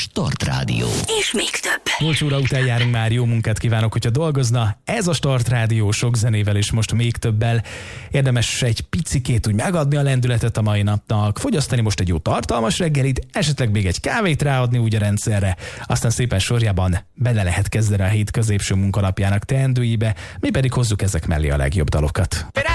Start Rádió. És még több. 8 óra után járunk már, jó munkát kívánok, hogyha dolgozna. Ez a Start Rádió sok zenével és most még többel. Érdemes egy picikét úgy megadni a lendületet a mai napnak, fogyasztani most egy jó tartalmas reggelit, esetleg még egy kávét ráadni úgy a rendszerre, aztán szépen sorjában bele lehet kezdeni a hét középső munkanapjának teendőibe, mi pedig hozzuk ezek mellé a legjobb dalokat.